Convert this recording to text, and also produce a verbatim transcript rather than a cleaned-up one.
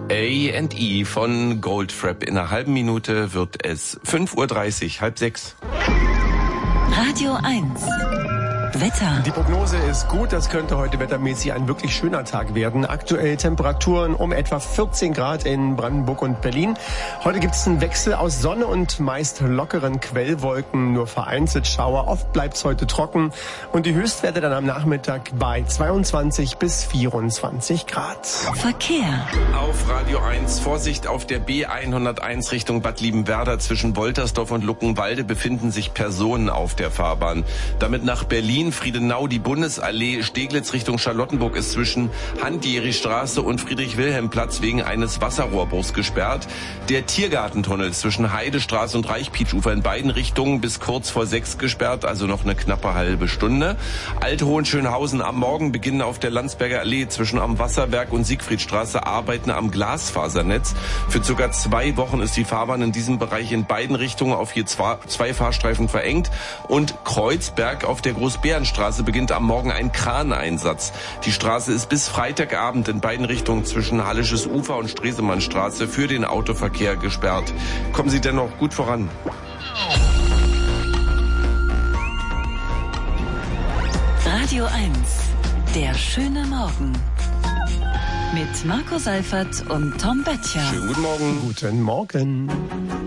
A and E von Goldfrapp. In einer halben Minute wird es fünf Uhr dreißig, halb sechs. Radio eins. Wetter. Die Prognose ist gut, das könnte heute wettermäßig ein wirklich schöner Tag werden. Aktuell Temperaturen um etwa vierzehn Grad in Brandenburg und Berlin. Heute gibt es einen Wechsel aus Sonne und meist lockeren Quellwolken, nur vereinzelt Schauer. Oft bleibt es heute trocken und die Höchstwerte dann am Nachmittag bei zweiundzwanzig bis vierundzwanzig Grad. Verkehr. Auf Radio eins, Vorsicht, auf der B hunderteins Richtung Bad Liebenwerda zwischen Woltersdorf und Luckenwalde befinden sich Personen auf der Fahrbahn. Damit nach Berlin, Friedenau, die Bundesallee Steglitz Richtung Charlottenburg ist zwischen Hand-Dieri-Straße und Friedrich-Wilhelm-Platz wegen eines Wasserrohrbruchs gesperrt. Der Tiergartentunnel zwischen Heidestraße und Reichpietsch-Ufer in beiden Richtungen bis kurz vor sechs gesperrt, also noch eine knappe halbe Stunde. Alt-Hohenschönhausen am Morgen beginnen auf der Landsberger Allee zwischen am Wasserwerk und Siegfriedstraße Arbeiten am Glasfasernetz. Für circa zwei Wochen ist die Fahrbahn in diesem Bereich in beiden Richtungen auf je zwei, zwei Fahrstreifen verengt. Und Kreuzberg auf der Großbärenstraße beginnt am Morgen ein Kraneinsatz. Die Straße ist bis Freitagabend in beiden Richtungen zwischen Hallisches Ufer und Stresemannstraße für den Autoverkehr gesperrt. Kommen Sie dennoch gut voran. Radio eins. Der schöne Morgen. Mit Marco Seifert und Tom Böttcher. Schönen guten Morgen. Guten Morgen.